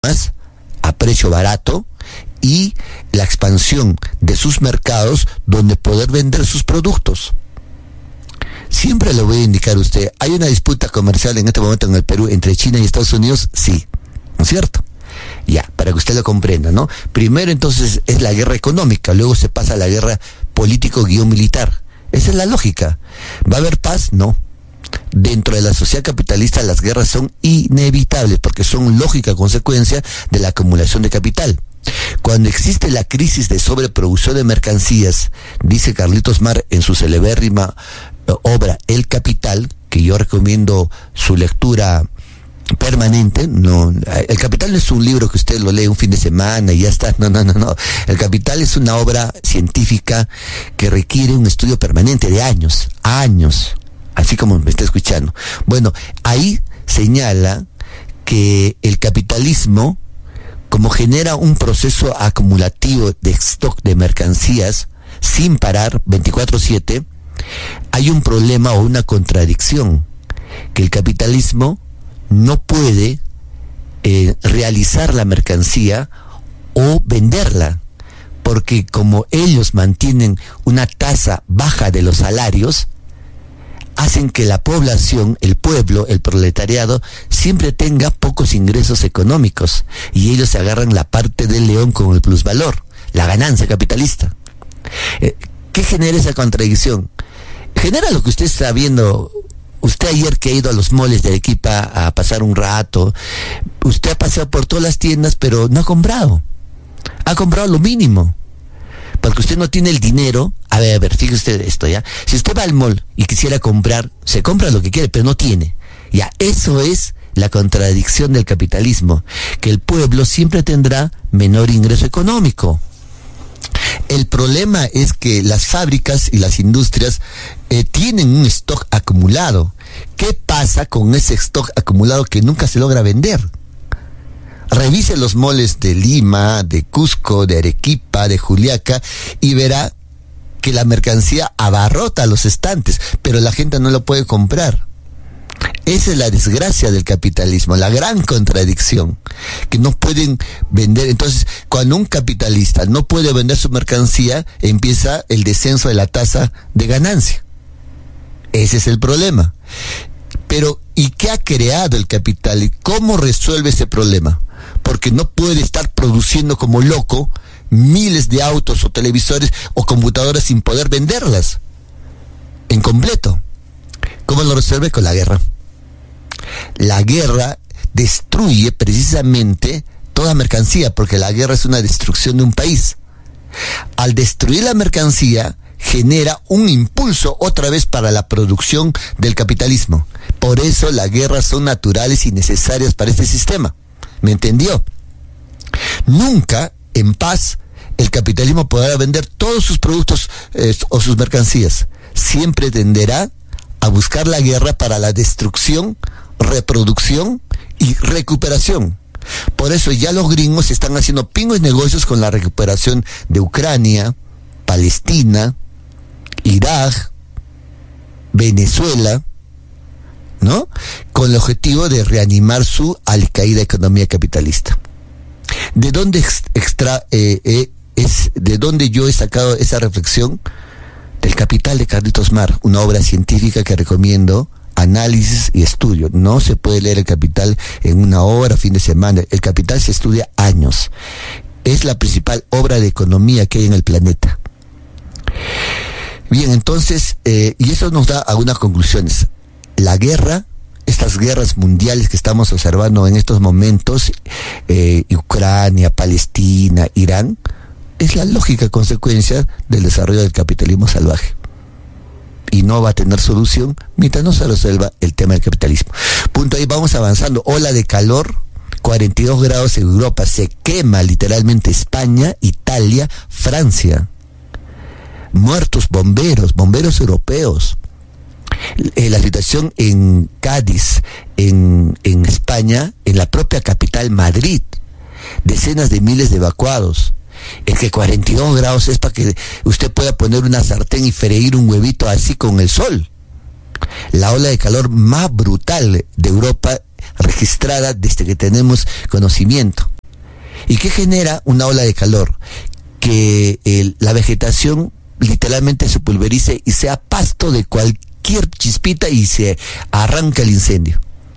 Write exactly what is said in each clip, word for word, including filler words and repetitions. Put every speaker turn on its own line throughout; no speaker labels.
más a precio barato y la expansión de sus mercados donde poder vender sus productos. Siempre le voy a indicar a usted, ¿hay una disputa comercial en este momento en el Perú entre China y Estados Unidos? Sí, ¿no es cierto? Ya, para que usted lo comprenda, ¿no? Primero entonces es la guerra económica, luego se pasa a la guerra político-militar. Esa es la lógica. ¿Va a haber paz? No. Dentro de la sociedad capitalista las guerras son inevitables porque son lógica consecuencia de la acumulación de capital. Cuando existe la crisis de sobreproducción de mercancías, dice Carlitos Mar en su celebérrima obra El Capital, que yo recomiendo su lectura permanente. No, El Capital no es un libro que usted lo lee un fin de semana y ya está. No, no, no, no. El Capital es una obra científica que requiere un estudio permanente de años, años, así como me está escuchando. Bueno, ahí señala que el capitalismo, como genera un proceso acumulativo de stock de mercancías sin parar veinticuatro siete, hay un problema o una contradicción, que el capitalismo no puede eh, realizar la mercancía o venderla, porque como ellos mantienen una tasa baja de los salarios, hacen que la población, el pueblo, el proletariado, siempre tenga pocos ingresos económicos, y ellos se agarran la parte del león con el plusvalor, la ganancia capitalista. Eh, ¿Qué genera esa contradicción? Genera lo que usted está viendo. Usted ayer que ha ido a los moles de Arequipa a pasar un rato, usted ha paseado por todas las tiendas, pero no ha comprado. Ha comprado lo mínimo. Porque usted no tiene el dinero. A ver, a ver, fíjese usted esto, ¿ya? Si usted va al mall y quisiera comprar, se compra lo que quiere, pero no tiene. Ya, eso es la contradicción del capitalismo, que el pueblo siempre tendrá menor ingreso económico. El problema es que las fábricas y las industrias eh, tienen un stock acumulado. ¿Qué pasa con ese stock acumulado que nunca se logra vender? Revise los moles de Lima, de Cusco, de Arequipa, de Juliaca y verá que la mercancía abarrota los estantes, pero la gente no lo puede comprar. Esa es la desgracia del capitalismo, la gran contradicción, que no pueden vender. Entonces, cuando un capitalista no puede vender su mercancía, empieza el descenso de la tasa de ganancia. Ese es el problema. Pero, ¿y qué ha creado el capital? ¿Y cómo resuelve ese problema? Porque no puede estar produciendo como loco miles de autos o televisores o computadoras sin poder venderlas en completo. ¿Cómo lo resuelve? Con la guerra. La guerra destruye precisamente toda mercancía, porque la guerra es una destrucción de un país. Al destruir la mercancía, genera un impulso otra vez para la producción del capitalismo. Por eso las guerras son naturales y necesarias para este sistema. ¿Me entendió? Nunca en paz el capitalismo podrá vender todos sus productos eh, o sus mercancías. Siempre tenderá a buscar la guerra para la destrucción, reproducción y recuperación. Por eso ya los gringos están haciendo pingües negocios con la recuperación de Ucrania, Palestina, Irak, Venezuela, ¿no? Con el objetivo de reanimar su alicaída economía capitalista. ¿De dónde extra, eh, eh, es, de dónde yo he sacado esa reflexión? Del Capital de Carlitos Mar, una obra científica que recomiendo, análisis y estudio. No se puede leer El Capital en una hora, fin de semana. El Capital se estudia años. Es la principal obra de economía que hay en el planeta. Bien, entonces, eh, y eso nos da algunas conclusiones. La guerra, estas guerras mundiales que estamos observando en estos momentos, eh, Ucrania, Palestina, Irán, es la lógica consecuencia del desarrollo del capitalismo salvaje. Y no va a tener solución mientras no se resuelva el tema del capitalismo. Punto, ahí vamos avanzando. Ola de calor, cuarenta y dos grados en Europa. Se quema literalmente España, Italia, Francia. Muertos bomberos, bomberos europeos. Eh, la situación en Cádiz, en, en España, en la propia capital Madrid. Decenas de miles de evacuados. Es que cuarenta y dos grados es para que usted pueda poner una sartén y freír un huevito así con el sol. La ola de calor más brutal de Europa registrada desde que tenemos conocimiento. ¿Y qué genera una ola de calor? Que el, la vegetación literalmente se pulverice y sea pasto de cualquier chispita y se arranca el incendio,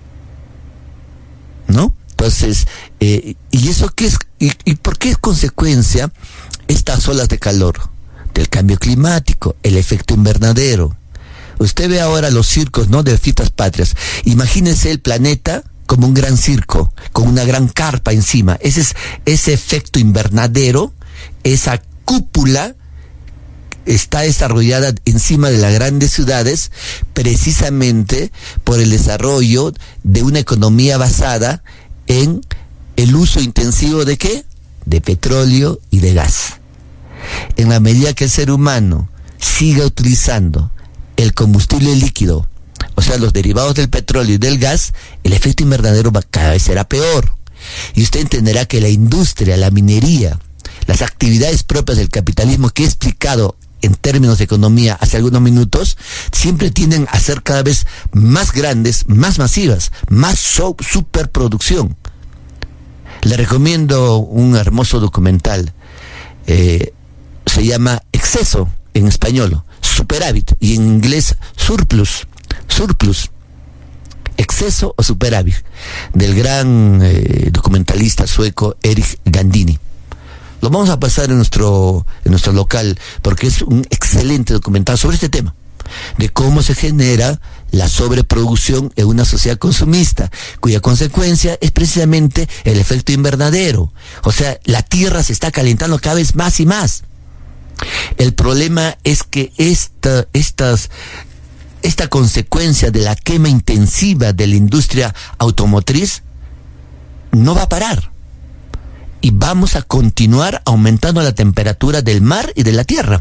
¿no? Entonces, eh, ¿y eso qué es? Y, ¿Y por qué es consecuencia estas olas de calor? Del cambio climático, el efecto invernadero. Usted ve ahora los circos, ¿no?, de fiestas patrias. Imagínese el planeta como un gran circo, con una gran carpa encima. Ese es ese efecto invernadero, esa cúpula está desarrollada encima de las grandes ciudades precisamente por el desarrollo de una economía basada en el uso intensivo de ¿qué? De petróleo y de gas. En la medida que el ser humano siga utilizando el combustible líquido, o sea, los derivados del petróleo y del gas, el efecto invernadero va, cada vez será peor. Y usted entenderá que la industria, la minería, las actividades propias del capitalismo que he explicado en términos de economía hace algunos minutos, siempre tienden a ser cada vez más grandes, más masivas, más so, superproducción. Le recomiendo un hermoso documental, eh, se llama Exceso en español, superávit, y en inglés surplus, surplus, exceso o superávit, del gran eh, documentalista sueco Eric Gandini. Lo vamos a pasar en nuestro, en nuestro local, porque es un excelente documental sobre este tema, de cómo se genera la sobreproducción en una sociedad consumista, cuya consecuencia es precisamente el efecto invernadero. O sea, la tierra se está calentando cada vez más y más. El problema es que esta, estas, esta consecuencia de la quema intensiva de la industria automotriz no va a parar. Y vamos a continuar aumentando la temperatura del mar y de la tierra.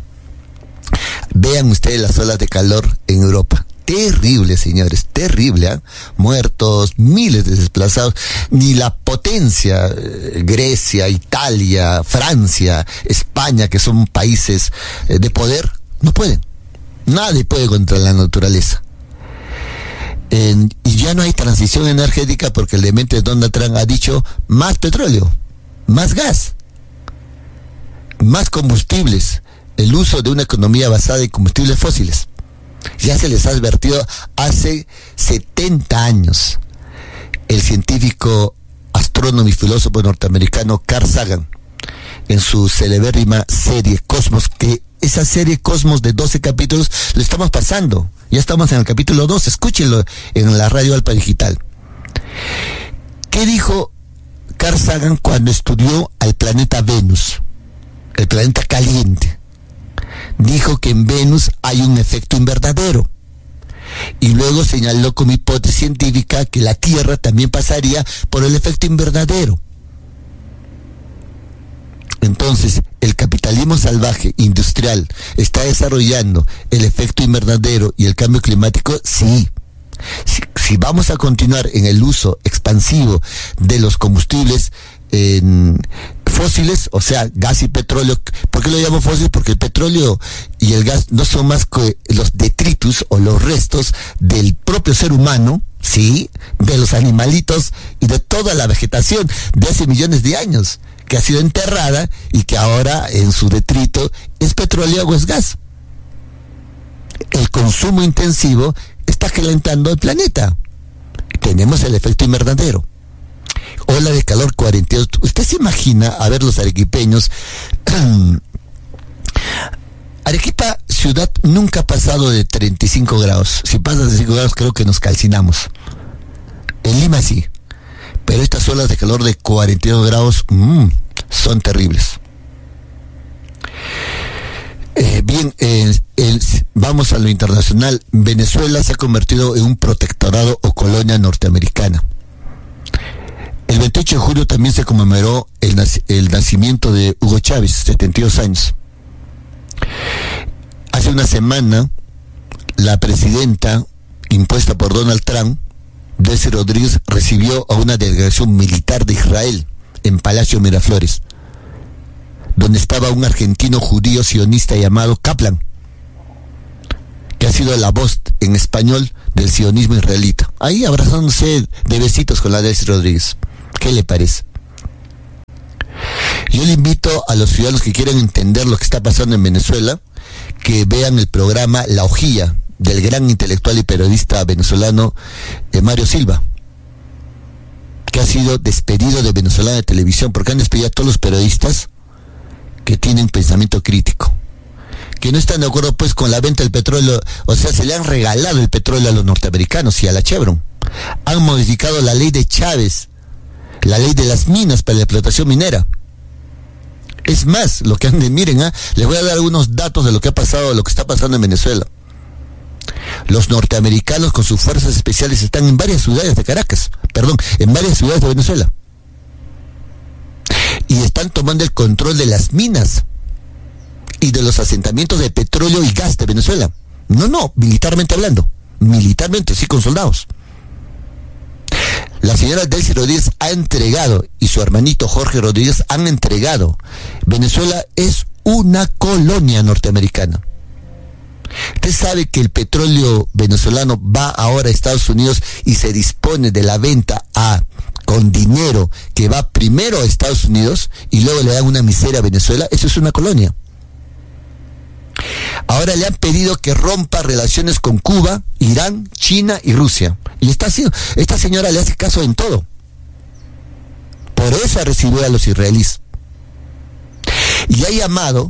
Vean ustedes las olas de calor en Europa. Terrible, señores, terrible, ¿eh? Muertos, miles de desplazados. Ni la potencia, eh, Grecia, Italia, Francia, España, que son países eh, de poder, no pueden. Nadie puede contra la naturaleza. Eh, y ya no hay transición energética porque el demente Donald Trump ha dicho más petróleo, más gas, más combustibles, el uso de una economía basada en combustibles fósiles. Ya se les ha advertido hace setenta años. El científico, astrónomo y filósofo norteamericano Carl Sagan, en su celebérrima serie Cosmos, que esa serie Cosmos de doce capítulos lo estamos pasando. Ya estamos en el capítulo dos, escúchenlo en la radio Alpa Digital. ¿Qué dijo Carl Sagan cuando estudió al planeta Venus, el planeta caliente? Dijo que en Venus hay un efecto invernadero. Y luego señaló como hipótesis científica que la Tierra también pasaría por el efecto invernadero. Entonces, el capitalismo salvaje, industrial, ¿está desarrollando el efecto invernadero y el cambio climático? Sí. Si, si vamos a continuar en el uso expansivo de los combustibles en fósiles, o sea, gas y petróleo. ¿Por qué lo llamo fósil? Porque el petróleo y el gas no son más que los detritus o los restos del propio ser humano, ¿sí?, de los animalitos y de toda la vegetación de hace millones de años, que ha sido enterrada y que ahora en su detrito es petróleo o es gas. El consumo intensivo está calentando el planeta. Tenemos el efecto invernadero. Ola de calor cuarenta y dos. ¿Usted se imagina, a ver, los arequipeños? Arequipa, ciudad, nunca ha pasado de treinta y cinco grados. Si pasa de treinta y cinco grados, creo que nos calcinamos. En Lima sí. Pero estas olas de calor de cuarenta y dos grados mmm, son terribles. Eh, bien, eh, el, vamos a lo internacional. Venezuela se ha convertido en un protectorado o colonia norteamericana. El veintiocho de julio también se conmemoró el, el nacimiento de Hugo Chávez, setenta y dos años. Hace una semana, la presidenta impuesta por Donald Trump, Delcy Rodríguez, recibió a una delegación militar de Israel en Palacio Miraflores, donde estaba un argentino judío sionista llamado Kaplan, que ha sido la voz en español del sionismo israelita. Ahí abrazándose de besitos con la Delcy Rodríguez. ¿Qué le parece? Yo le invito a los ciudadanos que quieren entender lo que está pasando en Venezuela, que vean el programa La Hojilla, del gran intelectual y periodista venezolano eh, Mario Silva, que ha sido despedido de Venezolana de Televisión, porque han despedido a todos los periodistas que tienen pensamiento crítico, que no están de acuerdo pues con la venta del petróleo. O sea, se le han regalado el petróleo a los norteamericanos y a la Chevron. Han modificado la ley de Chávez, la ley de las minas para la explotación minera. Es más, lo que han de, miren, ¿eh? les voy a dar algunos datos de lo que ha pasado, de lo que está pasando en Venezuela. Los norteamericanos con sus fuerzas especiales están en varias ciudades de Caracas, perdón, en varias ciudades de Venezuela. Y están tomando el control de las minas y de los asentamientos de petróleo y gas de Venezuela. No, no, militarmente hablando. Militarmente, sí, con soldados. La señora Delcy Rodríguez ha entregado, y su hermanito Jorge Rodríguez han entregado. Venezuela es una colonia norteamericana. Usted sabe que el petróleo venezolano va ahora a Estados Unidos y se dispone de la venta a con dinero que va primero a Estados Unidos y luego le dan una miseria a Venezuela. Eso es una colonia. Ahora le han pedido que rompa relaciones con Cuba, Irán, China y Rusia. Y está haciendo, esta señora le hace caso en todo. Por eso ha recibido a los israelíes. Y ha llamado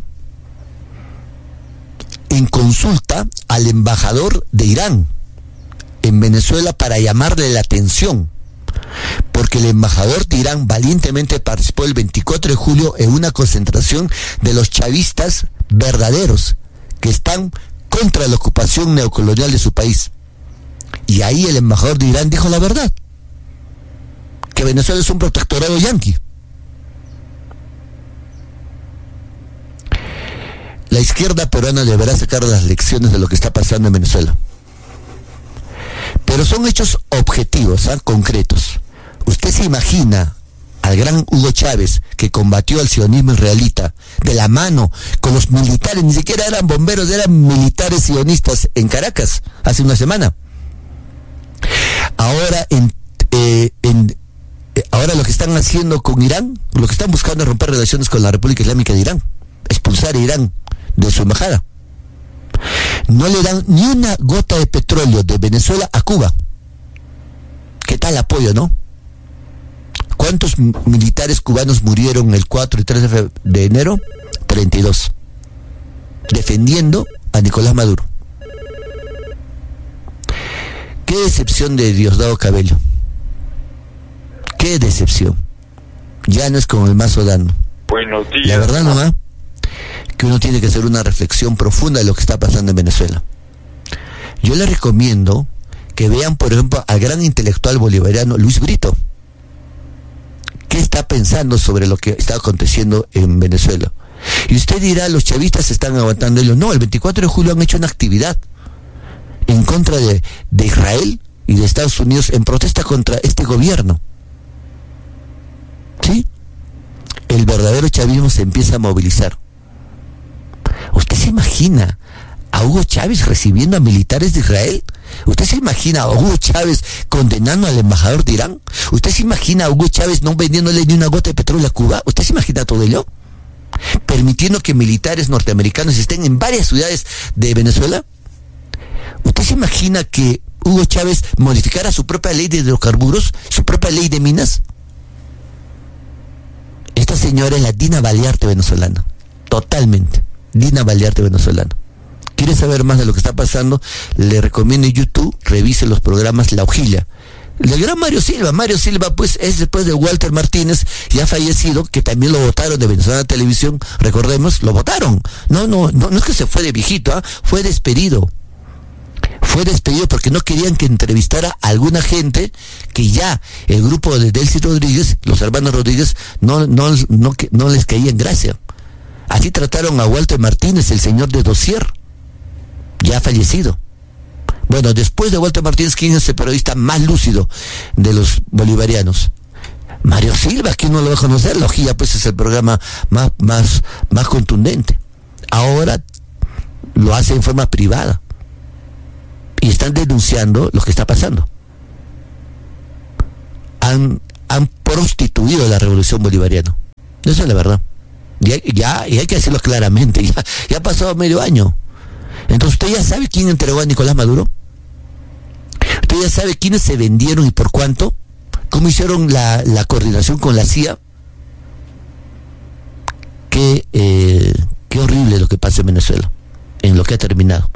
en consulta al embajador de Irán en Venezuela para llamarle la atención, porque el embajador de Irán valientemente participó el veinticuatro de julio en una concentración de los chavistas verdaderos que están contra la ocupación neocolonial de su país. Y ahí el embajador de Irán dijo la verdad, que Venezuela es un protectorado yanqui. La izquierda peruana deberá sacar las lecciones de lo que está pasando en Venezuela. Pero son hechos objetivos, ¿eh? concretos. ¿Usted se imagina al gran Hugo Chávez, que combatió al sionismo israelita de la mano con los militares? Ni siquiera eran bomberos, eran militares sionistas en Caracas hace una semana. Ahora en, eh, en eh, ahora lo que están haciendo con Irán, lo que están buscando es romper relaciones con la República Islámica de Irán, expulsar a Irán de su embajada. No le dan ni una gota de petróleo de Venezuela a Cuba. ¿Qué tal apoyo, no? ¿Cuántos militares cubanos murieron el cuatro y tres de enero? treinta y dos. Defendiendo a Nicolás Maduro. Qué decepción de Diosdado Cabello. Qué decepción. Ya no es como el Mazo Dando.
Buenos días.
La verdad nomás que uno tiene que hacer una reflexión profunda de lo que está pasando en Venezuela. Yo les recomiendo que vean, por ejemplo, al gran intelectual bolivariano Luis Brito. ¿Qué está pensando sobre lo que está aconteciendo en Venezuela? Y usted dirá, los chavistas están aguantando. Y no, el veinticuatro de julio han hecho una actividad en contra de, de Israel y de Estados Unidos en protesta contra este gobierno. ¿Sí? El verdadero chavismo se empieza a movilizar. ¿Usted se imagina a Hugo Chávez recibiendo a militares de Israel? ¿Usted se imagina a Hugo Chávez condenando al embajador de Irán? ¿Usted se imagina a Hugo Chávez no vendiéndole ni una gota de petróleo a Cuba? ¿Usted se imagina todo ello? ¿Permitiendo que militares norteamericanos estén en varias ciudades de Venezuela? ¿Usted se imagina que Hugo Chávez modificara su propia ley de hidrocarburos, su propia ley de minas? Esta señora es la Dina Balearte venezolana, totalmente. Dina Balearte venezolana. ¿Quiere saber más de lo que está pasando? Le recomiendo en YouTube, revise los programas La Hojilla. El gran Mario Silva, Mario Silva pues es después de Walter Martínez, ya fallecido, que también lo votaron de Venezolana Televisión, recordemos, lo votaron. No, no, no, no es que se fue de viejito, ¿eh? fue despedido. Fue despedido porque no querían que entrevistara a alguna gente que ya el grupo de Delcy Rodríguez, los hermanos Rodríguez, no, no, no, no les caía en gracia. Así trataron a Walter Martínez, el señor de Dossier, ya fallecido. Bueno, después de Walter Martínez, ¿quién es el periodista más lúcido de los bolivarianos? Mario Silva, ¿quién no lo va a conocer? La Hojilla, pues, es el programa más, más, más contundente. Ahora lo hace en forma privada. Y están denunciando lo que está pasando. Han, han prostituido la revolución bolivariana. Esa es la verdad. Ya, ya, y hay que decirlo claramente, ya, ya ha pasado medio año. Entonces usted ya sabe quién entregó a Nicolás Maduro. Usted ya sabe quiénes se vendieron y por cuánto. Cómo hicieron la, la coordinación con la C I A. Qué, eh, qué horrible lo que pasa en Venezuela, en lo que ha terminado.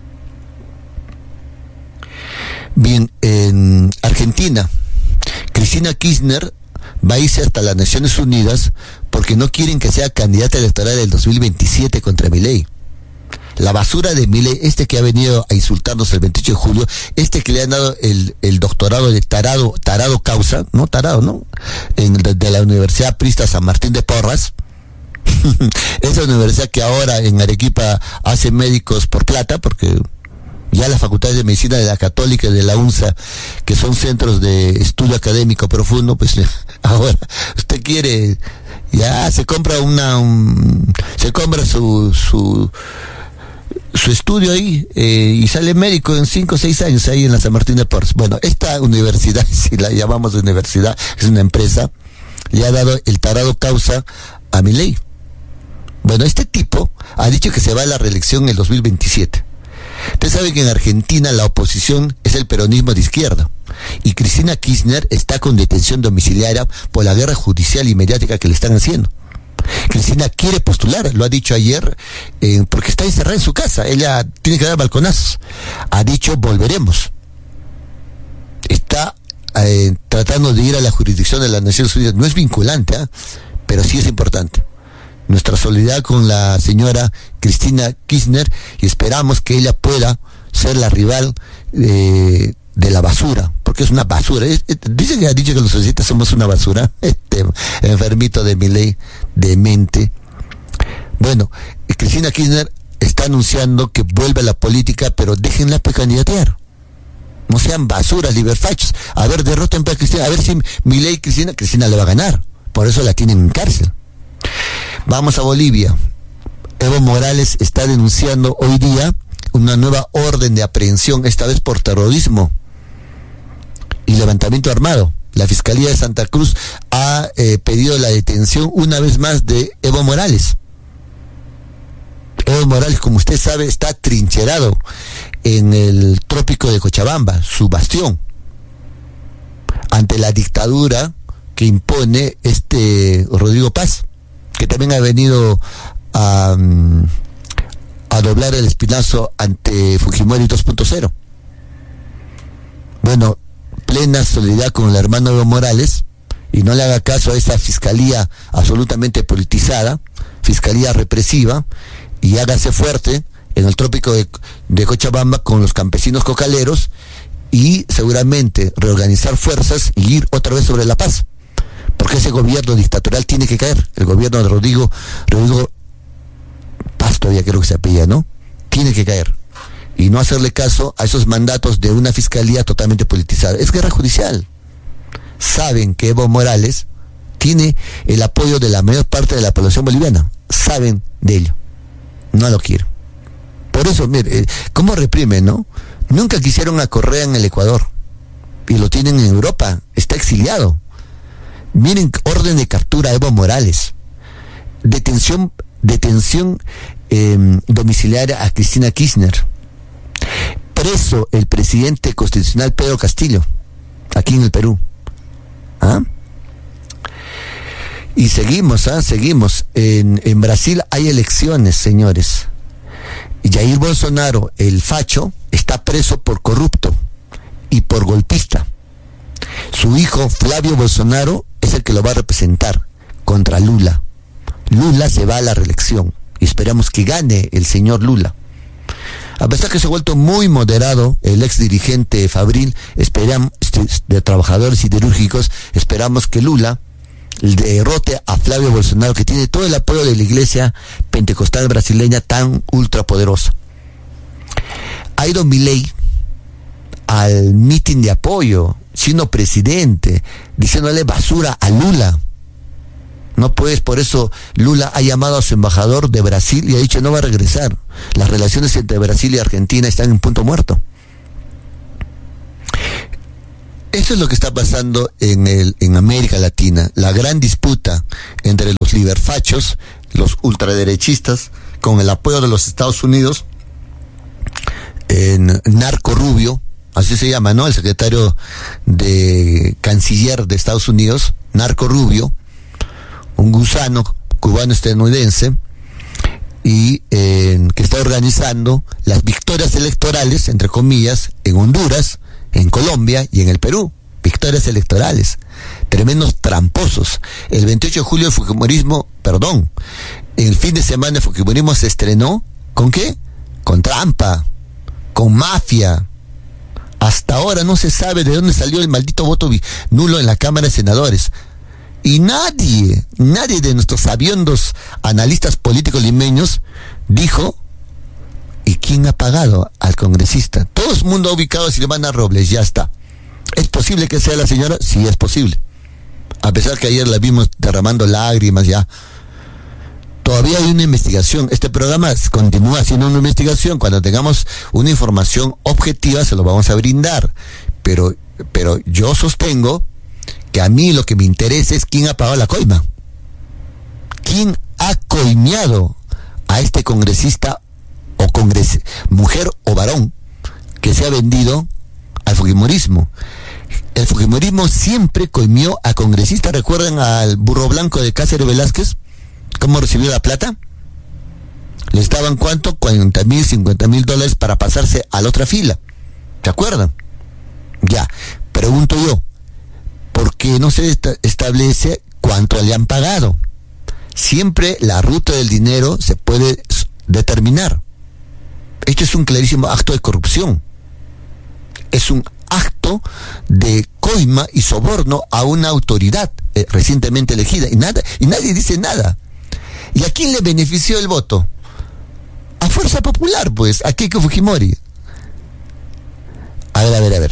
Bien, en Argentina, Cristina Kirchner va a irse hasta las Naciones Unidas porque no quieren que sea candidata electoral del dos mil veintisiete contra Milei. La basura de Milei, este que ha venido a insultarnos el veintiocho de julio, este que le han dado el, el doctorado de tarado, tarado causa, no tarado, ¿no? En, de, de la Universidad Prista San Martín de Porras. Esa universidad que ahora en Arequipa hace médicos por plata, porque ya las facultades de medicina de la Católica y de la UNSA, que son centros de estudio académico profundo, pues ahora usted quiere, ya se compra una, un, se compra su, su, su estudio ahí, eh, y sale médico en cinco o seis años ahí en la San Martín de Porres. Bueno, esta universidad, si la llamamos universidad, es una empresa, le ha dado el tarado causa a Milei. Bueno, este tipo ha dicho que se va a la reelección en el dos mil veintisiete. Usted sabe que en Argentina la oposición es el peronismo de izquierda y Cristina Kirchner está con detención domiciliaria por la guerra judicial y mediática que le están haciendo. Cristina quiere postular, lo ha dicho ayer, eh, porque está encerrada en su casa, ella tiene que dar balconazos. Ha dicho volveremos. Está eh, tratando de ir a la jurisdicción de las Naciones Unidas. No es vinculante, ¿eh? Pero sí es importante. Nuestra solidaridad con la señora Cristina Kirchner y esperamos que ella pueda ser la rival eh, de la basura, porque es una basura. Es, es, dice que ha dicho que los socialistas somos una basura, este enfermito de Milei, demente. Bueno, Cristina Kirchner está anunciando que vuelve a la política, pero déjenla precandidatear. No sean basuras, liberfachos. A ver, derroten a Cristina, a ver si Milei Cristina, Cristina le va a ganar. Por eso la tienen en cárcel. Vamos a Bolivia. Evo Morales está denunciando hoy día una nueva orden de aprehensión, esta vez por terrorismo y levantamiento armado. La Fiscalía de Santa Cruz ha eh, pedido la detención una vez más de Evo Morales. Evo Morales, como usted sabe, está trincherado en el trópico de Cochabamba, su bastión, ante la dictadura que impone este Rodrigo Paz, que también ha venido a, a doblar el espinazo ante Fujimori dos punto cero. Bueno, plena solidaridad con el hermano Evo Morales, y no le haga caso a esa fiscalía absolutamente politizada, fiscalía represiva, y hágase fuerte en el trópico de, de Cochabamba con los campesinos cocaleros, y seguramente reorganizar fuerzas y ir otra vez sobre La Paz. Porque ese gobierno dictatorial tiene que caer. El gobierno de Rodrigo, Rodrigo Paz, todavía creo que se apellida, ¿no? Tiene que caer. Y no hacerle caso a esos mandatos de una fiscalía totalmente politizada. Es guerra judicial. Saben que Evo Morales tiene el apoyo de la mayor parte de la población boliviana. Saben de ello. No lo quieren. Por eso, mire, ¿cómo reprimen, no? Nunca quisieron a Correa en el Ecuador. Y lo tienen en Europa. Está exiliado. Miren, orden de captura a Evo Morales, detención, detención eh, domiciliaria a Cristina Kirchner, preso el presidente constitucional Pedro Castillo, aquí en el Perú. ¿Ah? Y seguimos, ¿ah? Seguimos. En, en Brasil hay elecciones, señores. Jair Bolsonaro, el facho, está preso por corrupto y por golpista. Su hijo, Flavio Bolsonaro, es el que lo va a representar contra Lula. Lula se va a la reelección y esperamos que gane el señor Lula. A pesar que se ha vuelto muy moderado el ex dirigente Fabril, esperamos, de trabajadores siderúrgicos, esperamos que Lula derrote a Flavio Bolsonaro, que tiene todo el apoyo de la iglesia pentecostal brasileña tan ultrapoderosa. Ha ido Milei al mitin de apoyo, siendo presidente, diciéndole basura a Lula. No pues, por eso Lula ha llamado a su embajador de Brasil y ha dicho no va a regresar. Las relaciones entre Brasil y Argentina están en punto muerto. Eso es lo que está pasando en el en América Latina, la gran disputa entre los liberfachos, los ultraderechistas, con el apoyo de los Estados Unidos, en Narco Rubio, así se llama, ¿no? El secretario de Canciller de Estados Unidos, Narco Rubio, un gusano cubano-estadounidense, y eh, que está organizando las victorias electorales, entre comillas, en Honduras, en Colombia y en el Perú. Victorias electorales, tremendos tramposos. El veintiocho de julio el fujimorismo, perdón, el fin de semana el fujimorismo se estrenó, ¿con qué? Con trampa, con mafia. Hasta ahora no se sabe de dónde salió el maldito voto nulo en la Cámara de Senadores. Y nadie, nadie de nuestros sabiondos analistas políticos limeños dijo, ¿y quién ha pagado al congresista? Todo el mundo ha ubicado a Silvana Robles, ya está. ¿Es posible que sea la señora? Sí, es posible. A pesar que ayer la vimos derramando lágrimas ya. Todavía hay una investigación. Este programa continúa haciendo una investigación. Cuando tengamos una información objetiva se lo vamos a brindar. Pero, pero yo sostengo que a mí lo que me interesa es quién ha pagado la coima. ¿Quién ha coimeado a este congresista o congres mujer o varón que se ha vendido al fujimorismo? El fujimorismo siempre coimió a congresistas. ¿Recuerdan al burro blanco de Cáceres Velázquez? ¿Cómo recibió la plata? Les daban ¿cuánto? cuarenta mil, cincuenta mil dólares para pasarse a la otra fila. ¿Se acuerdan? Ya, pregunto yo, ¿por qué no se esta- establece cuánto le han pagado? Siempre la ruta del dinero se puede s- determinar. Esto es un clarísimo acto de corrupción. Es un acto de coima y soborno a una autoridad eh, recientemente elegida. Y nada, y nadie dice nada. ¿Y a quién le benefició el voto? A Fuerza Popular, pues, a Keiko Fujimori. A ver, a ver, a ver.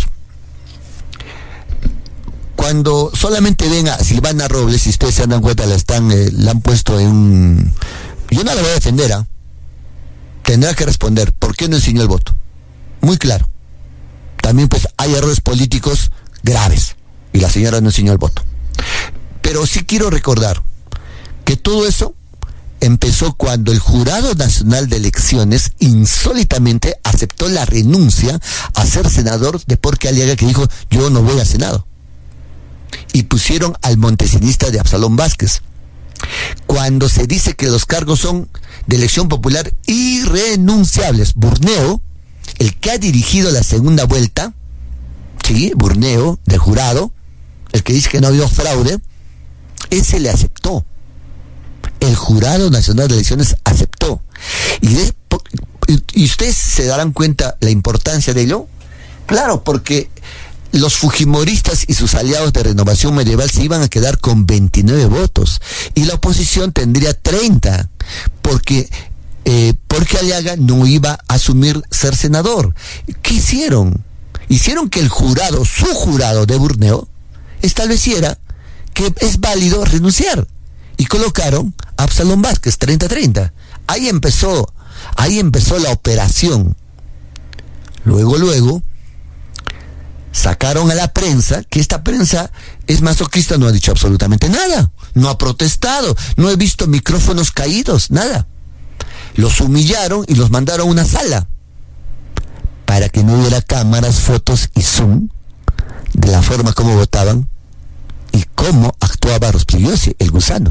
Cuando solamente ven a Silvana Robles, si ustedes se dan cuenta, la están, eh, la han puesto en un... Yo no la voy a defender, ¿ah? Tendrá que responder, ¿por qué no enseñó el voto? Muy claro. También pues hay errores políticos graves y la señora no enseñó el voto. Pero sí quiero recordar que todo eso empezó cuando el Jurado Nacional de Elecciones insólitamente aceptó la renuncia a ser senador de Porqui Aliaga, que dijo, yo no voy al Senado. Y pusieron al montesinista de Absalón Vázquez. Cuando se dice que los cargos son de elección popular irrenunciables, Burneo, el que ha dirigido la segunda vuelta, sí, Burneo, del jurado, el que dice que no ha habido fraude, ese le aceptó. El Jurado Nacional de Elecciones aceptó. Y, de, y ustedes se darán cuenta la importancia de ello. Claro, porque los fujimoristas y sus aliados de Renovación Medieval se iban a quedar con veintinueve votos y la oposición tendría treinta, porque eh, porque Aliaga no iba a asumir ser senador. ¿Qué hicieron? Hicieron que el jurado, su jurado de Burneo, estableciera que es válido renunciar y colocaron a Absalón Vázquez treinta a treinta. Ahí empezó, ahí empezó la operación. Luego, luego sacaron a la prensa, que esta prensa es masoquista, no ha dicho absolutamente nada, no ha protestado, no he visto micrófonos caídos, nada. Los humillaron y los mandaron a una sala para que no hubiera cámaras, fotos y zoom de la forma como votaban y cómo actuaba Rospigliosi, el gusano.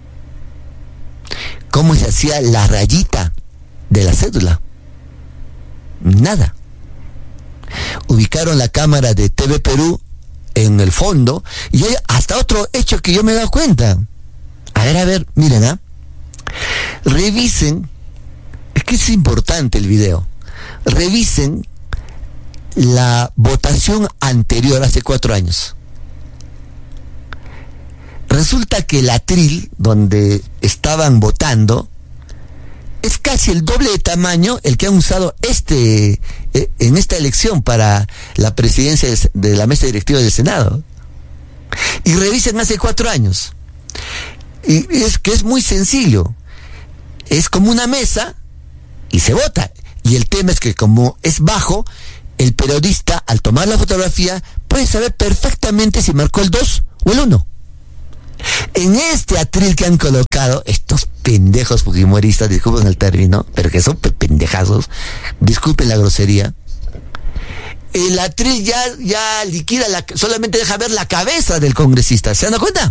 Cómo se hacía la rayita de la cédula. Nada. Ubicaron la cámara de T V Perú en el fondo y hay hasta otro hecho que yo me he dado cuenta. A ver, a ver, miren, ¿ah? Revisen, es que es importante el video, revisen la votación anterior hace cuatro años. Resulta que el atril donde estaban votando es casi el doble de tamaño el que han usado este eh, en esta elección para la presidencia de, de la mesa directiva del Senado. Y revisen hace cuatro años. Y es que es muy sencillo. Es como una mesa y se vota. Y el tema es que como es bajo, el periodista al tomar la fotografía puede saber perfectamente si marcó el dos o el uno. En este atril que han colocado estos pendejos fujimoristas, disculpen el término, pero que son pendejazos, disculpen la grosería, el atril ya, ya liquida, la, solamente deja ver la cabeza del congresista. ¿Se dan cuenta?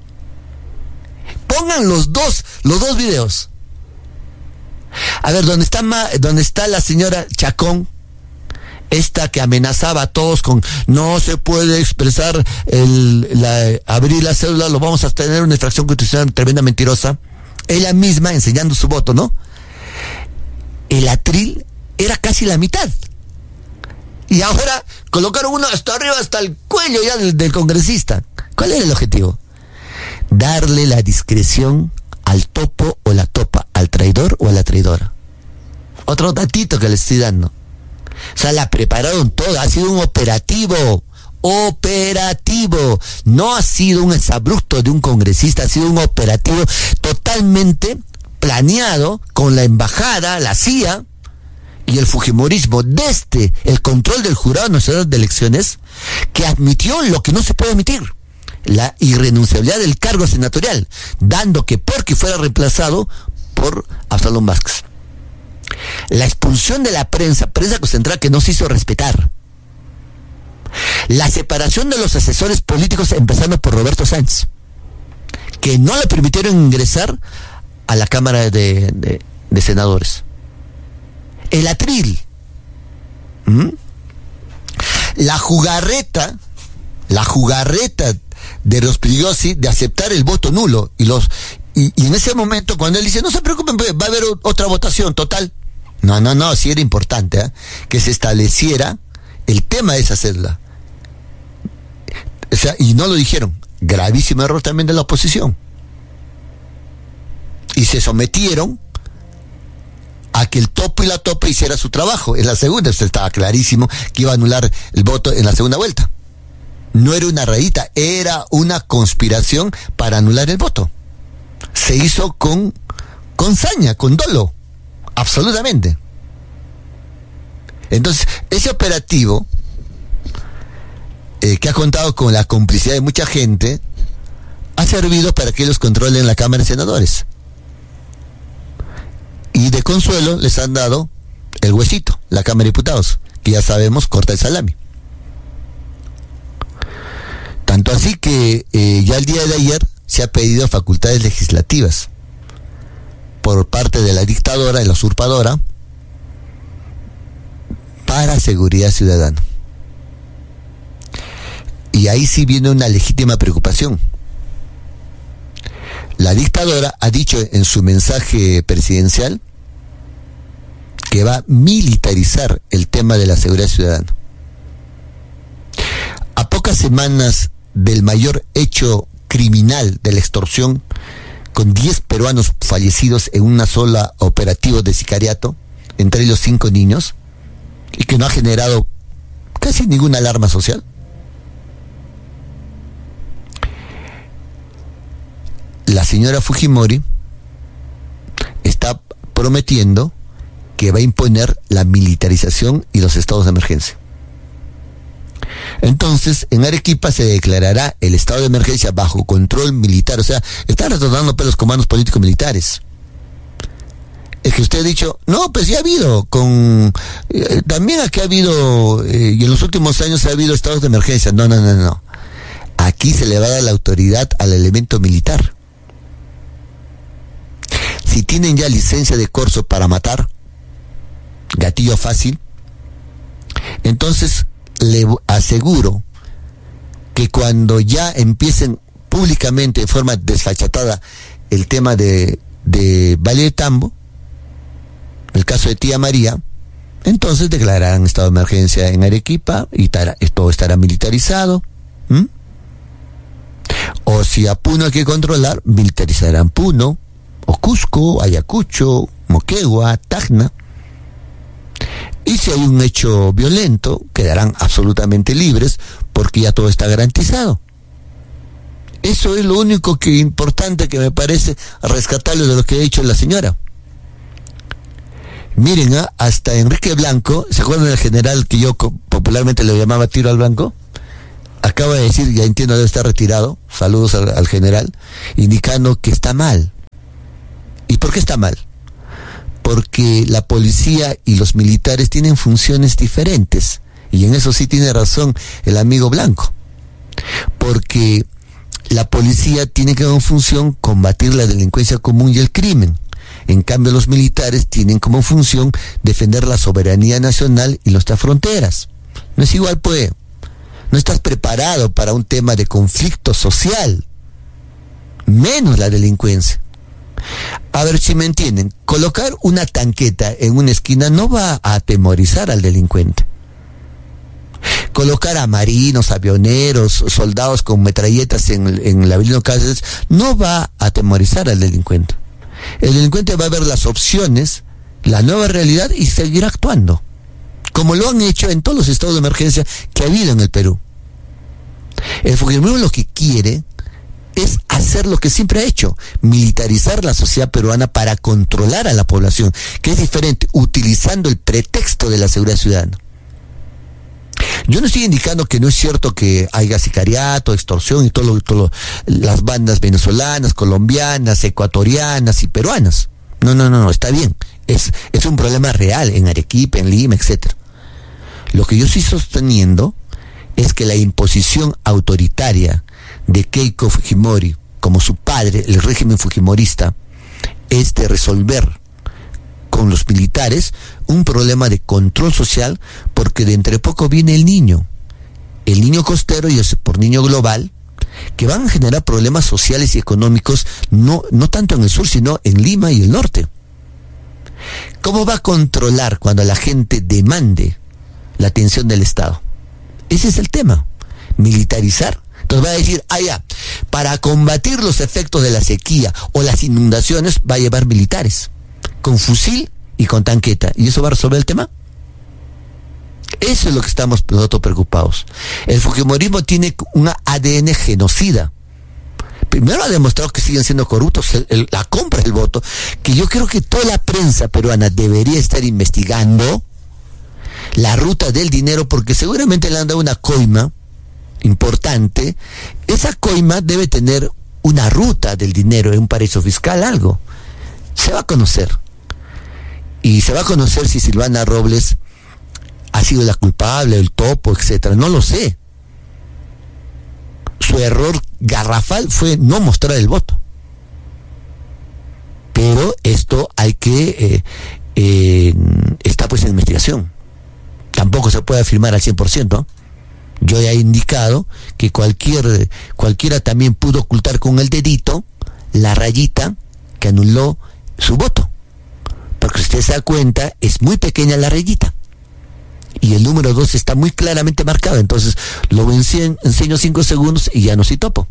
Pongan los dos, los dos videos. A ver, ¿dónde está, ma, dónde está la señora Chacón? Esta que amenazaba a todos con no se puede expresar el, la, abrir la cédula, lo vamos a tener una infracción constitucional tremenda mentirosa. Ella misma enseñando su voto, ¿no? El atril era casi la mitad. Y ahora colocaron uno hasta arriba, hasta el cuello ya del, del congresista. ¿Cuál era el objetivo? Darle la discreción al topo o la topa, al traidor o a la traidora. Otro datito que le estoy dando. O sea, la prepararon toda, ha sido un operativo, operativo, no ha sido un exabrupto de un congresista, ha sido un operativo totalmente planeado con la embajada, la C I A y el fujimorismo desde el control del Jurado Nacional de Elecciones, que admitió lo que no se puede admitir, la irrenunciabilidad del cargo senatorial, dando que porque fuera reemplazado por Absalón Vázquez. La expulsión de la prensa, prensa concentrada que no se hizo respetar. La separación de los asesores políticos, empezando por Roberto Sánchez, que no le permitieron ingresar a la Cámara de, de, de Senadores. El atril. ¿Mm? La jugarreta, la jugarreta de Rospigliosi de aceptar el voto nulo. Y los y, y en ese momento, cuando él dice, no se preocupen, va a haber otra votación, total. No, no, no, sí era importante ¿eh? que se estableciera el tema de esa cédula. O sea, y no lo dijeron. Gravísimo error también de la oposición. Y se sometieron a que el topo y la topa hiciera su trabajo. En la segunda, usted estaba clarísimo que iba a anular el voto en la segunda vuelta. No era una rayita, era una conspiración para anular el voto. Se hizo con, con saña, con dolo. Absolutamente. Entonces, ese operativo, eh, que ha contado con la complicidad de mucha gente, ha servido para que ellos controlen la Cámara de Senadores. Y de consuelo les han dado el huesito, la Cámara de Diputados, que ya sabemos corta el salami. Tanto así que eh, ya el día de ayer se ha pedido facultades legislativas por parte de la dictadora, de la usurpadora, para seguridad ciudadana. Y ahí sí viene una legítima preocupación. La dictadora ha dicho en su mensaje presidencial que va a militarizar el tema de la seguridad ciudadana. A pocas semanas del mayor hecho criminal de la extorsión, con diez peruanos fallecidos en una sola operativo de sicariato, entre ellos cinco niños, y que no ha generado casi ninguna alarma social. La señora Fujimori está prometiendo que va a imponer la militarización y los estados de emergencia. Entonces, en Arequipa se declarará el estado de emergencia bajo control militar. O sea, están retornando pelos comandos políticos militares. Es que usted ha dicho, no, pues ya ha habido, con eh, también aquí ha habido, eh, y en los últimos años ha habido estados de emergencia. No, no, no, no. Aquí se le va a dar la autoridad al elemento militar. Si tienen ya licencia de corso para matar, gatillo fácil, entonces le aseguro que cuando ya empiecen públicamente de forma desfachatada el tema de, de Valle de Tambo, el caso de Tía María, entonces declararán estado de emergencia en Arequipa y tará, todo estará militarizado. ¿Mm? O si a Puno hay que controlar, militarizarán Puno, o Cusco, Ayacucho, Moquegua, Tacna. Y si hay un hecho violento, quedarán absolutamente libres porque ya todo está garantizado. Eso es lo único que importante que me parece rescatable de lo que ha dicho la señora. Miren, ¿eh? Hasta Enrique Blanco, ¿se acuerdan del general que yo popularmente le llamaba Tiro al Blanco? acaba de decir, ya entiendo, debe estar retirado, saludos al, al general, indicando que está mal. ¿Y por qué está mal? Porque la policía y los militares tienen funciones diferentes, y en eso sí tiene razón el amigo Blanco, porque la policía tiene como función combatir la delincuencia común y el crimen. En cambio, los militares tienen como función defender la soberanía nacional y nuestras fronteras. No es igual, pues. No estás preparado para un tema de conflicto social, menos la delincuencia. A ver si me entienden. Colocar una tanqueta en una esquina no va a atemorizar al delincuente. Colocar a marinos, avioneros, soldados con metralletas en, en la avenida Cáceres no va a atemorizar al delincuente. El delincuente va a ver las opciones, la nueva realidad y seguirá actuando, como lo han hecho en todos los estados de emergencia que ha habido en el Perú. El Fujimorismo lo que quiere es hacer lo que siempre ha hecho, militarizar la sociedad peruana para controlar a la población, que es diferente, utilizando el pretexto de la seguridad ciudadana. Yo no estoy indicando que no es cierto que haya sicariato, extorsión y todo lo, todo lo, las bandas venezolanas, colombianas, ecuatorianas y peruanas. No, no, no, no, está bien. Es, es un problema real en Arequipa, en Lima, etcétera. Lo que yo estoy sosteniendo es que la imposición autoritaria de Keiko Fujimori, como su padre, el régimen fujimorista, es de resolver con los militares un problema de control social, porque de entre poco viene el niño, el niño costero y el por niño global, que van a generar problemas sociales y económicos, no, no tanto en el sur, sino en Lima y el norte. ¿Cómo va a controlar cuando la gente demande la atención del Estado? Ese es el tema, militarizar. Entonces va a decir, ah ya, para combatir los efectos de la sequía o las inundaciones va a llevar militares, con fusil y con tanqueta, ¿y eso va a resolver el tema? Eso es lo que estamos nosotros preocupados. El fujimorismo tiene un A D N genocida. Primero ha demostrado que siguen siendo corruptos, el, el, la compra del voto, que yo creo que toda la prensa peruana debería estar investigando la ruta del dinero, porque seguramente le han dado una coima importante. Esa coima debe tener una ruta del dinero en un paraíso fiscal, algo. Se va a conocer. Y se va a conocer si Silvana Robles ha sido la culpable, el topo, etcétera. No lo sé. Su error garrafal fue no mostrar el voto. Pero esto hay que... Eh, eh, está pues en investigación. Tampoco se puede afirmar al cien por ciento. Yo ya he indicado que cualquier cualquiera también pudo ocultar con el dedito la rayita que anuló su voto. Porque si usted se da cuenta, es muy pequeña la rayita. Y el número dos está muy claramente marcado. Entonces, lo enseño, enseño cinco segundos y ya no soy topo.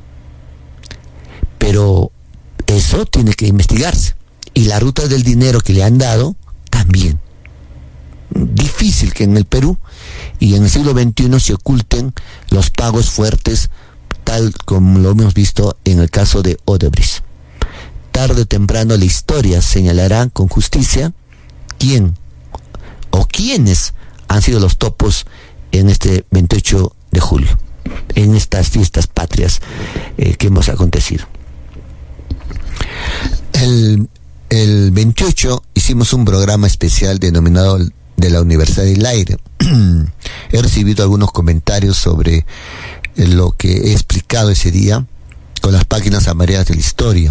Pero eso tiene que investigarse. Y la ruta del dinero que le han dado, también. Difícil que en el Perú y en el siglo veintiuno se oculten los pagos fuertes, tal como lo hemos visto en el caso de Odebrecht. Tarde o temprano la historia señalará con justicia quién o quiénes han sido los topos en este veintiocho de julio, en estas fiestas patrias eh, que hemos acontecido. El, el veintiocho hicimos un programa especial denominado de la Universidad del Aire. He recibido algunos comentarios sobre lo que he explicado ese día con las páginas amarillas de la historia.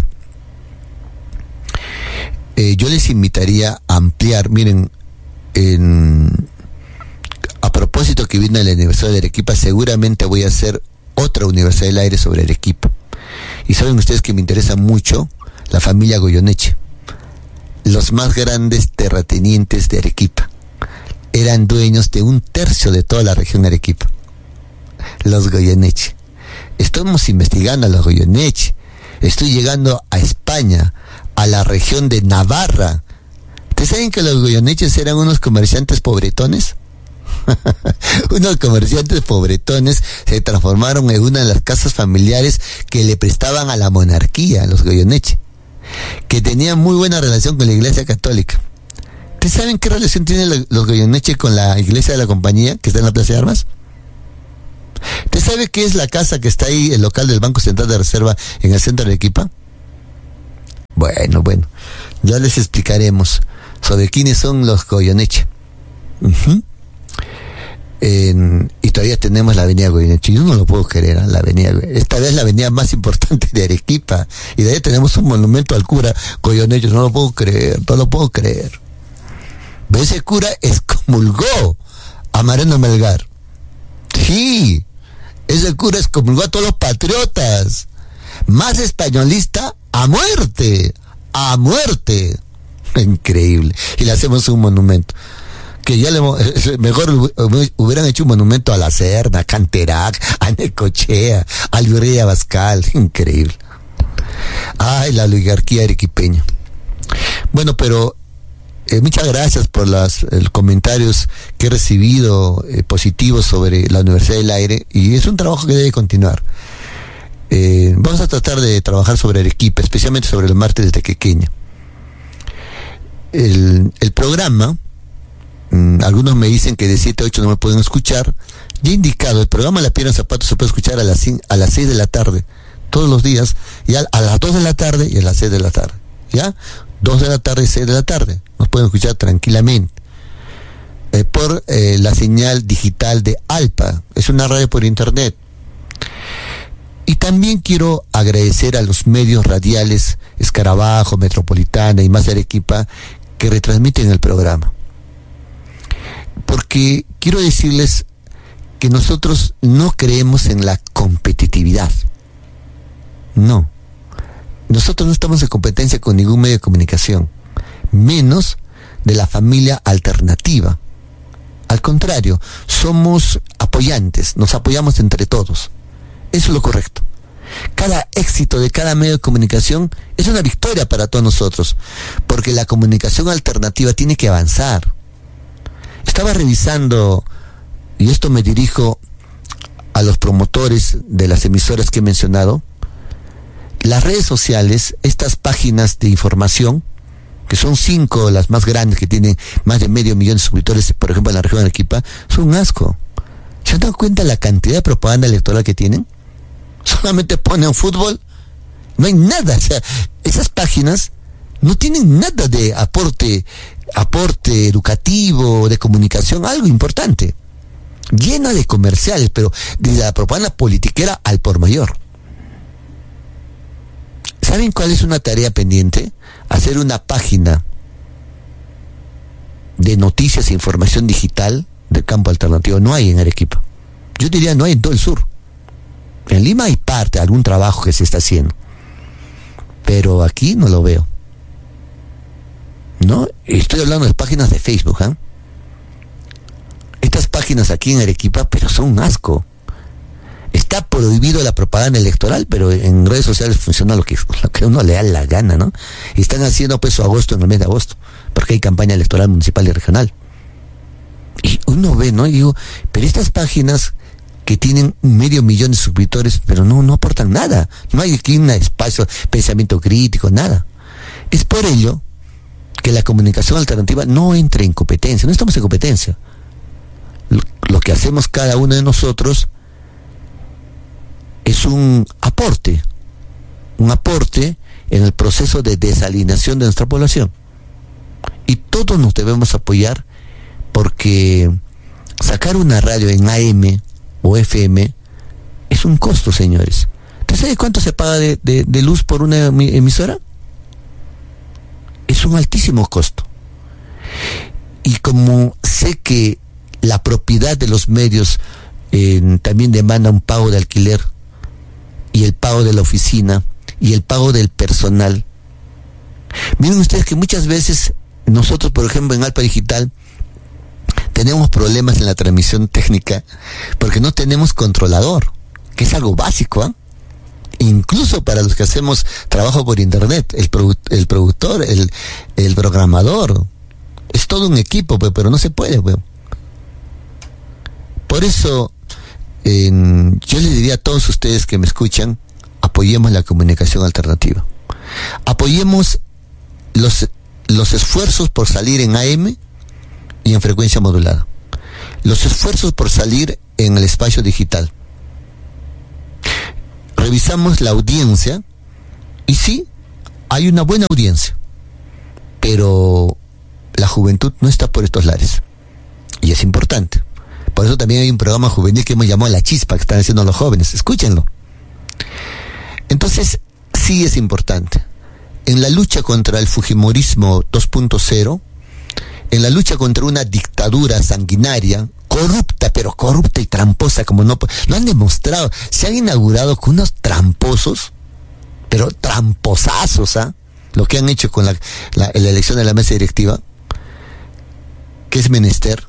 Eh, yo les invitaría a ampliar, miren, en, a propósito que vino la Universidad de Arequipa, seguramente voy a hacer otra Universidad del Aire sobre Arequipa. Y saben ustedes que me interesa mucho la familia Goyeneche, los más grandes terratenientes de Arequipa. Eran dueños de un tercio de toda la región de Arequipa, los Goyeneche. Estamos investigando a los Goyeneche. Estoy llegando a España, a la región de Navarra. ¿Ustedes saben que los Goyeneches eran unos comerciantes pobretones? Unos comerciantes pobretones se transformaron en una de las casas familiares que le prestaban a la monarquía, los Goyeneche, que tenían muy buena relación con la Iglesia Católica. ¿Ustedes saben qué relación tienen los Goyeneche con la Iglesia de la Compañía, que está en la Plaza de Armas? ¿Usted sabe qué es la casa que está ahí, el local del Banco Central de Reserva en el centro de Arequipa? Bueno, bueno, ya les explicaremos sobre quiénes son los Goyeneche. Uh-huh. En, y todavía tenemos la avenida Goyeneche. Yo no lo puedo creer, ¿eh? La avenida, esta vez la avenida más importante de Arequipa, y de ahí tenemos un monumento al cura Goyeneche. No lo puedo creer, no lo puedo creer. Pero ese cura excomulgó a Mariano Melgar. Sí, ese cura excomulgó a todos los patriotas. Más españolista a muerte, a muerte. Increíble. Y le hacemos un monumento. Que ya le mejor hubieran hecho un monumento a La Serna, a Canterac, a Necochea, a Luria Abascal. Increíble. Ay, la oligarquía arequipeña. Bueno, pero eh, muchas gracias por los comentarios que he recibido eh, positivos sobre la Universidad del Aire, y es un trabajo que debe continuar. Eh, vamos a tratar de trabajar sobre Arequipa, especialmente sobre el martes de Tequequeña. El, el programa, mmm, algunos me dicen que de siete a ocho no me pueden escuchar. Ya he indicado, el programa La Piedra en Zapatos se puede escuchar a las, a las seis de la tarde, todos los días, y a, a las dos de la tarde y a las seis de la tarde. ¿Ya? dos de la tarde y seis de la tarde. Nos pueden escuchar tranquilamente. Eh, por eh, la señal digital de Alpa. Es una radio por internet. Y también quiero agradecer a los medios radiales Escarabajo, Metropolitana y Más de Arequipa que retransmiten el programa. Porque quiero decirles que nosotros no creemos en la competitividad. No. Nosotros no estamos en competencia con ningún medio de comunicación, menos de la familia alternativa. Al contrario, somos apoyantes, nos apoyamos entre todos. Eso es lo correcto. Cada éxito de cada medio de comunicación es una victoria para todos nosotros, porque la comunicación alternativa tiene que avanzar. Estaba revisando, y esto me dirijo a los promotores de las emisoras que he mencionado, las redes sociales, estas páginas de información, que son cinco las más grandes, que tienen más de medio millón de suscriptores, por ejemplo en la región de Arequipa, son un asco. ¿Se han dado cuenta la cantidad de propaganda electoral que tienen? Solamente ponen fútbol, no hay nada. O sea, esas páginas no tienen nada de aporte, aporte educativo, de comunicación, algo importante. Llena de comerciales, pero de la propaganda politiquera al por mayor. ¿Saben cuál es una tarea pendiente? Hacer una página de noticias e información digital del campo alternativo. No hay en Arequipa. Yo diría no hay en todo el sur. En Lima hay parte, algún trabajo que se está haciendo. Pero aquí no lo veo. ¿No? Estoy hablando de páginas de Facebook, ¿eh? Estas páginas aquí en Arequipa, pero son un asco. Está prohibido la propaganda electoral, pero en redes sociales funciona lo que, lo que uno le da la gana, ¿no? Y están haciendo pues su agosto en el mes de agosto, porque hay campaña electoral municipal y regional. Y uno ve, ¿no? Y digo, pero estas páginas que tienen medio millón de suscriptores, pero no, no aportan nada. No hay aquí un espacio, pensamiento crítico, nada. Es por ello que la comunicación alternativa no entra en competencia, no estamos en competencia. Lo, lo que hacemos cada uno de nosotros es un aporte, un aporte en el proceso de desalienación de nuestra población. Y todos nos debemos apoyar, porque sacar una radio en A M o F M es un costo, señores. ¿Usted sabe cuánto se paga de, de, de luz por una emisora? Es un altísimo costo. Y como sé que la propiedad de los medios eh, también demanda un pago de alquiler, y el pago de la oficina, y el pago del personal. Miren ustedes que muchas veces nosotros, por ejemplo, en Alpa Digital, tenemos problemas en la transmisión técnica, porque no tenemos controlador, que es algo básico, ¿eh? Incluso para los que hacemos trabajo por internet, el, produ- el productor, el, el programador, es todo un equipo, pues, pero no se puede, pues. Por eso, Eh, yo les diría a todos ustedes que me escuchan, apoyemos la comunicación alternativa. Apoyemos los, los esfuerzos por salir en A M y en frecuencia modulada. Los esfuerzos por salir en el espacio digital. revisamos la audiencia y sí, hay una buena audiencia, pero la juventud no está por estos lares y es importante. Por eso también hay un programa juvenil que hemos llamado La Chispa, que están haciendo los jóvenes, escúchenlo. Entonces, sí es importante. En la lucha contra el Fujimorismo dos punto cero, en la lucha contra una dictadura sanguinaria, corrupta, pero corrupta y tramposa, como no lo han demostrado, se han inaugurado con unos tramposos, pero tramposazos, ¿ah? ¿eh? Lo que han hecho con la, la, la elección de la mesa directiva, que es menester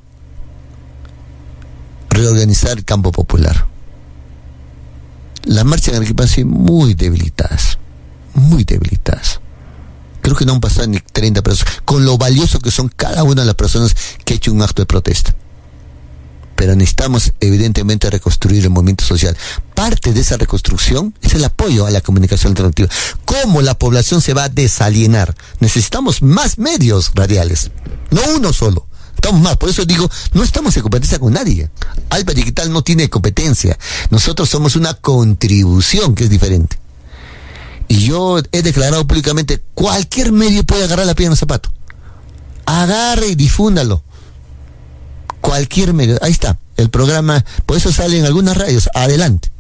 reorganizar el campo popular. Las marchas en Arequipa han sido muy debilitadas, muy debilitadas. Creo que no han pasado ni treinta personas, con lo valioso que son cada una de las personas que ha hecho un acto de protesta. Pero necesitamos evidentemente reconstruir el movimiento social. Parte de esa reconstrucción es el apoyo a la comunicación alternativa. ¿Cómo la población se va a desalienar? Necesitamos más medios radiales, no uno solo. Estamos más, por eso digo, no estamos en competencia con nadie. Alba Digital no tiene competencia. Nosotros somos una contribución, que es diferente. Y yo he declarado públicamente, cualquier medio puede agarrar la piedra en el zapato. Agarre y difúndalo. Cualquier medio. Ahí está, el programa, por eso sale en algunas radios. Adelante.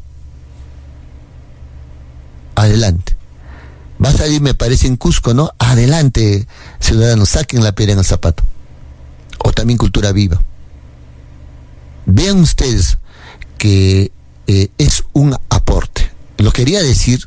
Adelante. Va a salir, me parece, en Cusco, ¿no? Adelante, ciudadanos, saquen la piedra en el zapato. O también Cultura Viva. Vean ustedes que eh, es un aporte. Lo quería decir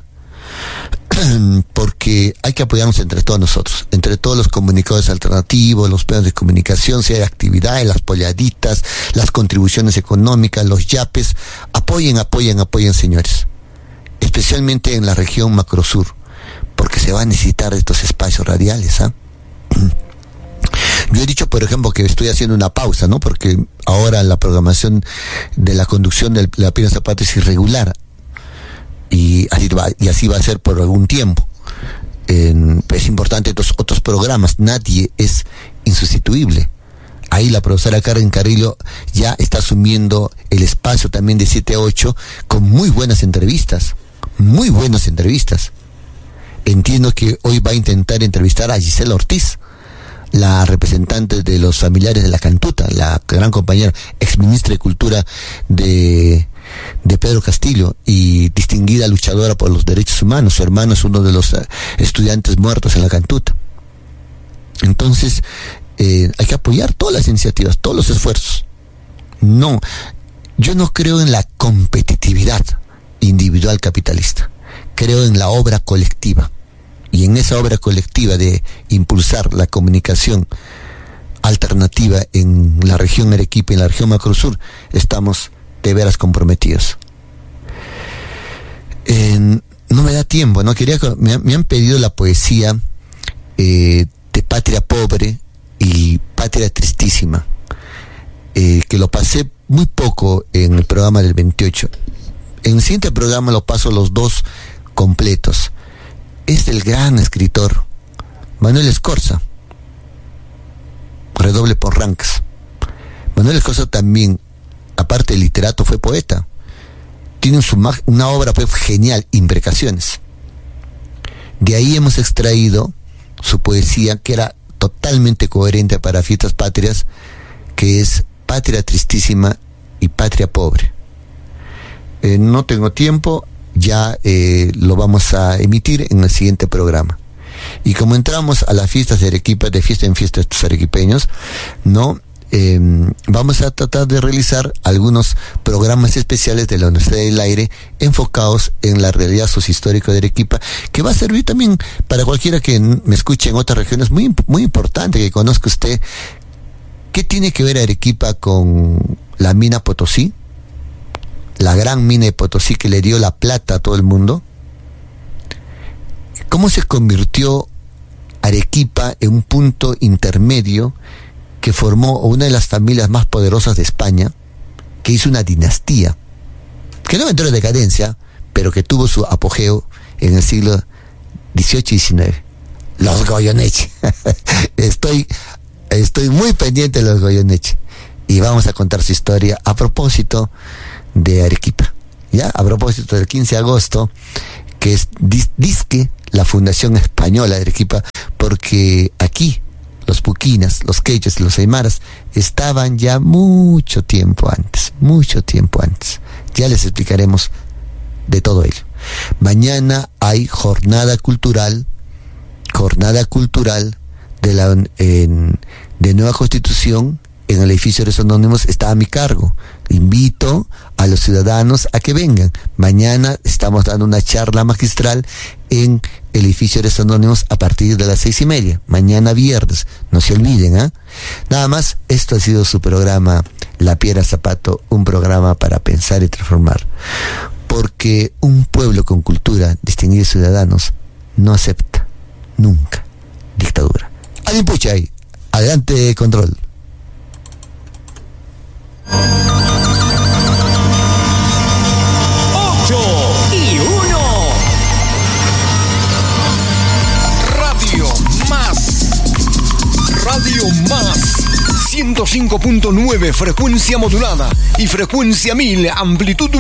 porque hay que apoyarnos entre todos nosotros, entre todos los comunicadores alternativos, los medios de comunicación, si hay actividades, las polladitas, las contribuciones económicas, los yapes. Apoyen, apoyen, apoyen, señores. Especialmente en la región Macrosur, porque se va a necesitar estos espacios radiales, ¿ah? ¿eh? Yo he dicho, por ejemplo, que estoy haciendo una pausa, ¿no? Porque ahora la programación de la conducción de la Piedra Zapata es irregular. Y así va, y así va a ser por algún tiempo. Eh, es importante estos otros programas. Nadie es insustituible. Ahí la profesora Karen Carrillo ya está asumiendo el espacio también de siete a ocho con muy buenas entrevistas. Muy buenas entrevistas. Entiendo que hoy va a intentar entrevistar a Gisela Ortiz, la representante de los familiares de la Cantuta, la gran compañera, exministra de Cultura de, de Pedro Castillo y distinguida luchadora por los derechos humanos. Su hermano es uno de los uh, estudiantes muertos en la Cantuta. Entonces, eh, hay que apoyar todas las iniciativas, todos los esfuerzos. No, yo no creo en la competitividad individual capitalista. Creo en la obra colectiva. Y en esa obra colectiva de impulsar la comunicación alternativa en la región Arequipa y en la región Macrosur, estamos de veras comprometidos. Eh, no me da tiempo, ¿no? Quería, me, me han pedido la poesía eh, de Patria Pobre y Patria Tristísima, eh, que lo pasé muy poco en el programa del veintiocho. En el siguiente programa lo paso los dos completos. Es del gran escritor Manuel Escorza. Redoble por Rancas. Manuel Escorza también, aparte de literato, fue poeta. Tiene su mag- una obra pues, genial, Imprecaciones. De ahí hemos extraído su poesía, que era totalmente coherente para Fiestas Patrias, que es Patria Tristísima y Patria Pobre. Eh, no tengo tiempo. Ya eh, lo vamos a emitir en el siguiente programa. Y como entramos a las fiestas de Arequipa, de fiesta en fiesta estos arequipeños, ¿no? Eh, vamos a tratar de realizar algunos programas especiales de la Universidad del Aire enfocados en la realidad sociohistórica de Arequipa, que va a servir también para cualquiera que me escuche en otras regiones. Muy, muy importante que conozca usted qué tiene que ver Arequipa con la mina Potosí, la gran mina de Potosí que le dio la plata a todo el mundo. ¿Cómo se convirtió Arequipa en un punto intermedio que formó una de las familias más poderosas de España, que hizo una dinastía, que no entró en decadencia, pero que tuvo su apogeo en el siglo dieciocho y diecinueve? Los Goyeneche. estoy, estoy muy pendiente de los Goyeneche. Y vamos a contar su historia a propósito de Arequipa. ya a propósito del quince de agosto, que es dis, disque la Fundación Española de Arequipa, porque aquí los puquinas, los quechos y los aymaras estaban ya mucho tiempo antes, mucho tiempo antes. Ya les explicaremos de todo ello. Mañana hay jornada cultural, jornada cultural de la en, de Nueva Constitución en el edificio de los Anónimos. Está a mi cargo. Invito a los ciudadanos a que vengan. Mañana estamos dando una charla magistral en el edificio de los Anónimos a partir de las seis y media. Mañana viernes. No se olviden, ¿ah? ¿eh? Nada más, esto ha sido su programa La Piedra Zapato, un programa para pensar y transformar. Porque un pueblo con cultura, distinguidos ciudadanos, no acepta nunca dictadura. Alguien pucha ahí. Adelante, control.
Ocho y uno. Radio Más. Radio Más. ciento cinco punto nueve frecuencia modulada y frecuencia mil amplitud